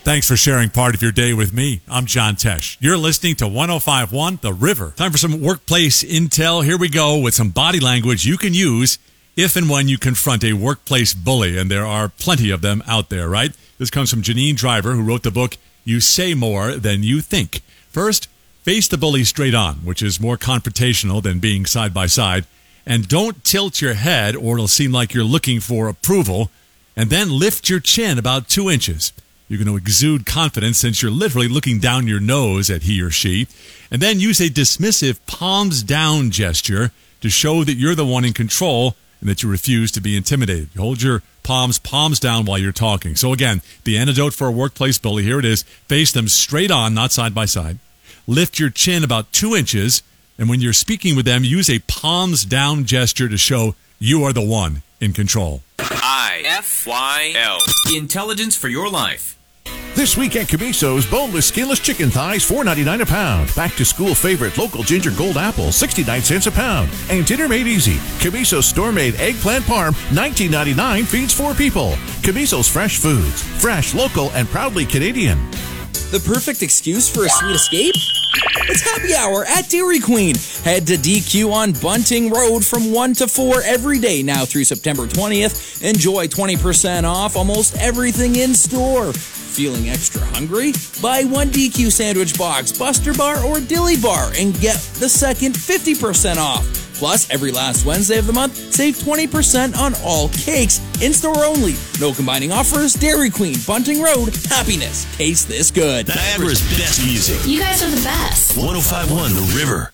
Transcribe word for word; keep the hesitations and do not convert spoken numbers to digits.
Thanks for sharing part of your day with me. I'm John Tesh. You're listening to one oh five point one The River. Time for some workplace intel. Here we go with some body language you can use if and when you confront a workplace bully, and there are plenty of them out there, right? This comes from Janine Driver, who wrote the book, You Say More Than You Think. First, face the bully straight on, which is more confrontational than being side by side. And don't tilt your head or it'll seem like you're looking for approval. And then lift your chin about two inches. You're going to exude confidence since you're literally looking down your nose at he or she. And then use a dismissive palms down gesture to show that you're the one in control and that you refuse to be intimidated. You hold your palms palms down while you're talking. So again, the antidote for a workplace bully, here it is. Face them straight on, not side by side. Lift your chin about two inches. And when you're speaking with them, use a palms down gesture to show you are the one in control. I F Y L. Intelligence for your life. This week at Camiso's, boneless, skinless chicken thighs, four ninety-nine a pound. Back to school favorite local ginger gold apple, sixty-nine cents a pound. And dinner made easy. Camiso's store-made eggplant parm, nineteen ninety-nine, feeds four people. Camiso's fresh foods, fresh, local, and proudly Canadian. The perfect excuse for a sweet escape? It's happy hour at Dairy Queen. Head to D Q on Bunting Road from one to four every day now through September twentieth. Enjoy twenty percent off almost everything in store. Feeling extra hungry? Buy one D Q sandwich box, Buster Bar, or Dilly Bar and get the second fifty percent off. Plus, every last Wednesday of the month, save twenty percent on all cakes. In-store only. No combining offers. Dairy Queen, Bunting Road. Happiness. Taste this good. Niagara's best music. You guys are the best. one oh five point one The River.